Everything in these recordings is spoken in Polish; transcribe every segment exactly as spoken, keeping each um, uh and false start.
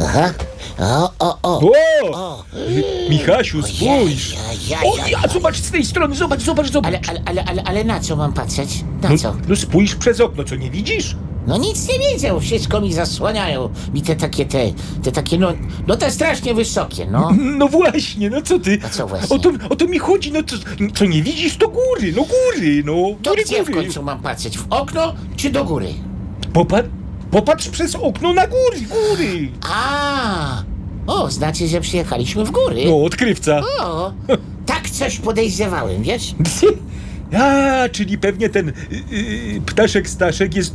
Aha. O, o, o. O! O. Michasiu, spójrz! Ja, O, ja, zobacz z tej strony, zobacz, zobacz, zobacz! Ale, ale, ale, ale, ale na co mam patrzeć? Na No, co? no spójrz przez okno, co nie widzisz? No nic nie widzę, wszystko mi zasłaniają. Mi te takie, te, te takie, no, no te strasznie wysokie, no. No właśnie, no co ty? A co właśnie? O to, o to mi chodzi, no co, co nie widzisz, to góry, no góry, no To góry, gdzie w góry. końcu mam patrzeć? W okno czy do góry? Popatrz, popatrz przez okno na góry, góry! A, o, znaczy, że przyjechaliśmy w góry. No, odkrywca. O, tak coś podejrzewałem, wiesz? A, czyli pewnie ten y, y, ptaszek Staszek jest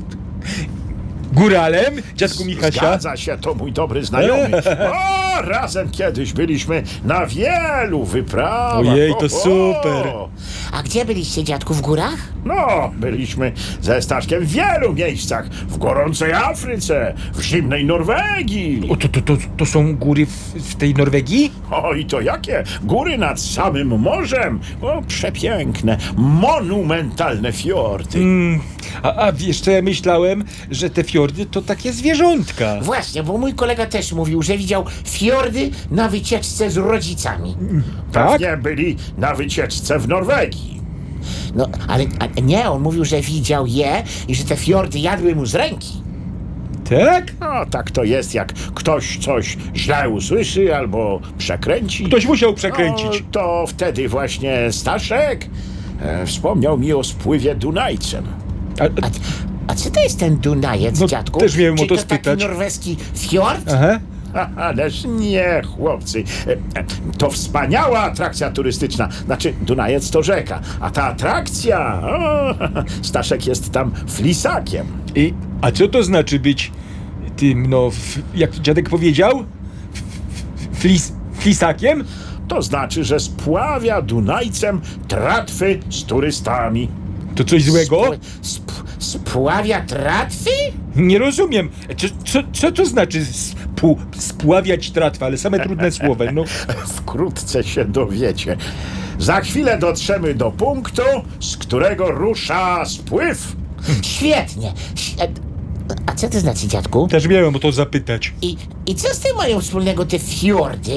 góralem, dziadku Michasia. Zgadza się, to mój dobry znajomy. O, razem kiedyś byliśmy na wielu wyprawach. Ojej, to O, o. super. A gdzie byliście, dziadku, w górach? No, byliśmy ze Staszkiem w wielu miejscach. W gorącej Afryce, w zimnej Norwegii. O, to, to, to, to są góry w, w tej Norwegii? O, i to jakie? Góry nad samym morzem. O, przepiękne, monumentalne fiordy. Mm, a, a wiesz co ja myślałem? Że te fiordy to takie zwierzątka. Właśnie, bo mój kolega też mówił, że widział fiordy na wycieczce z rodzicami. Tak? Pewnie byli na wycieczce w Norwegii. No, ale, ale nie, on mówił, że widział je i że te fiordy jadły mu z ręki. Tak? No, tak to jest, jak ktoś coś źle usłyszy albo przekręci. Ktoś musiał przekręcić. No, to wtedy właśnie Staszek e, wspomniał mi o spływie Dunajcem. A, A, a, a co to jest ten Dunajec, No, dziadku? też miałem o Czy to to spytać. taki norweski fiord? aha. Ależ nie, chłopcy. E, e, To wspaniała atrakcja turystyczna. Znaczy, Dunajec to rzeka, a ta atrakcja... O, Staszek jest tam flisakiem. I, a co to znaczy być tym, no, f, jak dziadek powiedział? F, f, flis, flisakiem? To znaczy, że spławia Dunajcem tratwy z turystami. To coś złego? Spł- sp- spławia tratwy? Nie rozumiem. Co, co, co to znaczy spu, spławiać tratwę? Ale same trudne słowa, no. Wkrótce się dowiecie. Za chwilę dotrzemy do punktu, z którego rusza spływ. Świetnie. Świe- A co to znaczy, dziadku? Też miałem o to zapytać. I, I co z tym mają wspólnego te fiordy?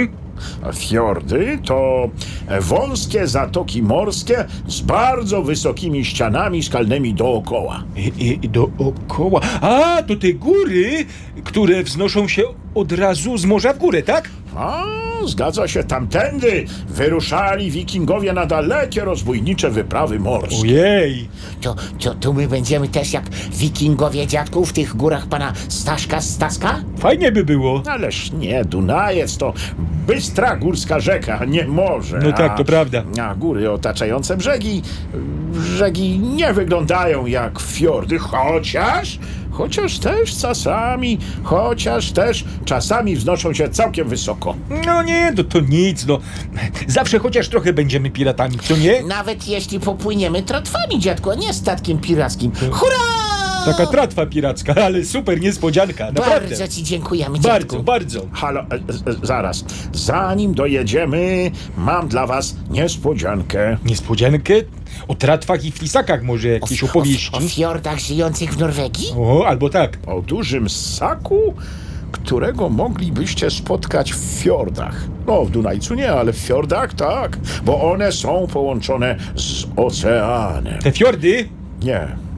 Fiordy to wąskie zatoki morskie z bardzo wysokimi ścianami skalnymi dookoła. I, i dookoła. A, to te góry, które wznoszą się od razu z morza w górę, tak? A, zgadza się, tamtędy wyruszali wikingowie na dalekie rozbójnicze wyprawy morskie. Ojej. To, to, to my będziemy też jak wikingowie, dziadku, w tych górach pana Staszka Staska? Fajnie by było. Ależ nie, Dunajec to bystra górska rzeka, nie morze. No tak, a- to prawda. A góry otaczające brzegi, brzegi nie wyglądają jak fiordy, chociaż, chociaż też czasami, chociaż też czasami wznoszą się całkiem wysoko. No nie, no to nic, no. Zawsze chociaż trochę będziemy piratami, co nie? Nawet jeśli popłyniemy tratwami, dziadku, a nie statkiem pirackim. Hurra! Taka tratwa piracka, ale super niespodzianka, naprawdę. Bardzo ci dziękujemy, dziadku. Bardzo, bardzo. Halo, e, e, zaraz, zanim dojedziemy, mam dla was niespodziankę. Niespodziankę? O tratwach i flisakach może jakieś O, opowieści? o fiordach żyjących w Norwegii? O, albo tak. O dużym ssaku, którego moglibyście spotkać w fiordach. No, w Dunajcu nie, ale w fiordach tak, bo one są połączone z oceanem. Te fiordy? Nie,